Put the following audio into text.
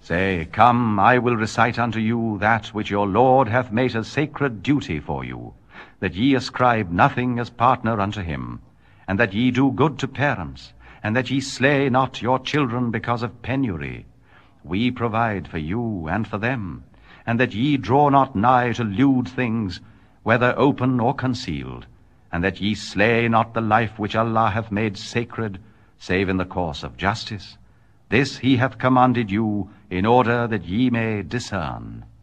Say, Come, I will recite unto you that which your Lord hath made a sacred duty for you, that ye ascribe nothing as partner unto him, and that ye do good to parents, and that ye slay not your children because of penury. We provide for you and for them, and that ye draw not nigh to lewd things, whether open or concealed, and that ye slay not the life which Allah hath made sacred, save in the course of justice. This he hath commanded you, in order that ye may discern.